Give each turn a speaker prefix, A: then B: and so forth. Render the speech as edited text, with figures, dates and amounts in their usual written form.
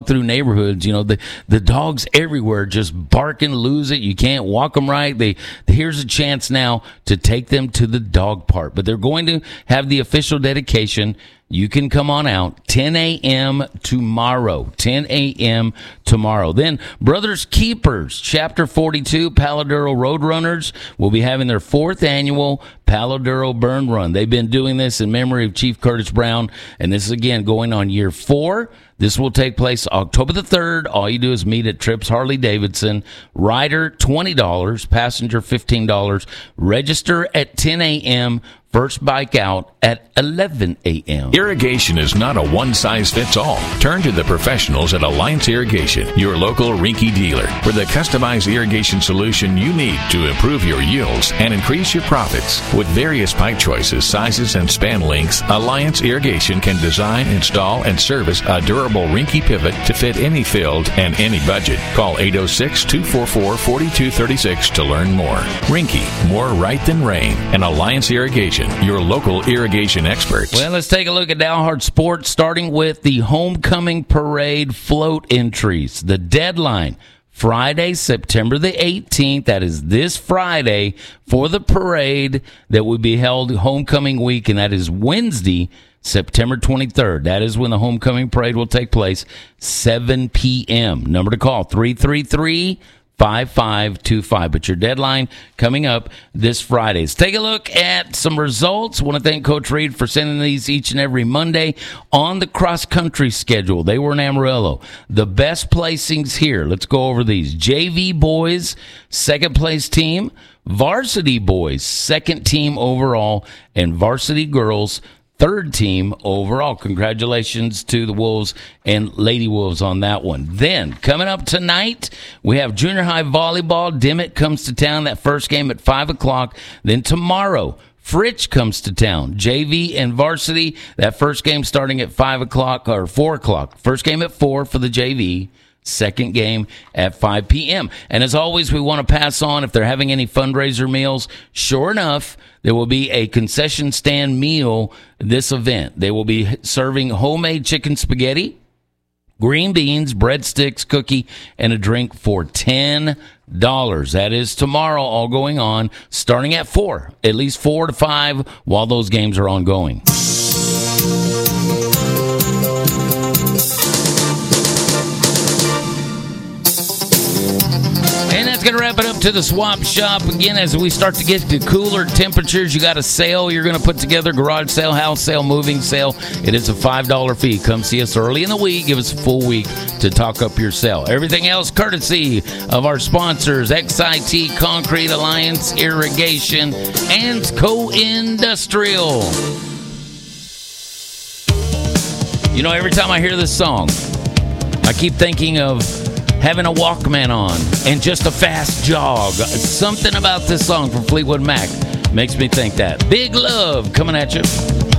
A: through neighborhoods, the dogs everywhere just bark and lose it. You can't walk them right. Here's a chance now to take them to the dog park. But they're going to have the official dedication. You can come on out 10 a.m. tomorrow. 10 a.m. tomorrow. Then Brothers Keepers, Chapter 42, Palo Duro Roadrunners will be having their 4th annual Palo Duro Burn Run. They've been doing this in memory of Chief Curtis Brown, and this is, again, going on year 4. This will take place October the 3rd. All you do is meet at Trips Harley-Davidson. Rider, $20. Passenger, $15. Register at 10 a.m. First bike out at 11 a.m.
B: Irrigation is not a one-size-fits-all. Turn to the professionals at Alliance Irrigation, your local Rinky dealer, for the customized irrigation solution you need to improve your yields and increase your profits. With various pipe choices, sizes, and span lengths, Alliance Irrigation can design, install, and service a durable Rinky pivot to fit any field and any budget. Call 806-244-4236 to learn more. Rinky, more right than rain, and Alliance Irrigation, your local irrigation experts.
A: Well, let's take a look at Dalhart Sports, starting with the Homecoming Parade float entries. The deadline, Friday, September the 18th. That is this Friday for the parade that will be held homecoming week, and that is Wednesday, September 23rd. That is when the homecoming parade will take place, 7 p.m. Number to call, 333-5525. But your deadline coming up this Friday. Let's take a look at some results. I want to thank Coach Reed for sending these each and every Monday on the cross-country schedule. They were in Amarillo. The best placings here. Let's go over these. JV boys, second place team. Varsity boys, second team overall. And varsity girls, third team overall. Congratulations to the Wolves and Lady Wolves on that one. Then, coming up tonight, we have junior high volleyball. Dimmitt comes to town. That first game at 5 o'clock. Then tomorrow, Fritch comes to town. JV and varsity. That first game starting at 5 o'clock or 4 o'clock. First game at 4 for the JV. Second game at 5 p.m. And as always, we want to pass on if they're having any fundraiser meals. Sure enough, there will be a concession stand meal this event. They will be serving homemade chicken spaghetti, green beans, breadsticks, cookie, and a drink for $10. That is tomorrow, all going on, starting at 4, at least 4 to 5 while those games are ongoing. That's going to wrap it up to the swap shop. Again, as we start to get to cooler temperatures, you got a sale you're going to put together, garage sale, house sale, moving sale. It is a $5 fee. Come see us early in the week. Give us a full week to talk up your sale. Everything else courtesy of our sponsors, XIT Concrete, Alliance Irrigation, and Co-Industrial. Every time I hear this song, I keep thinking of having a Walkman on and just a fast jog. Something about this song from Fleetwood Mac makes me think that. Big Love coming at you.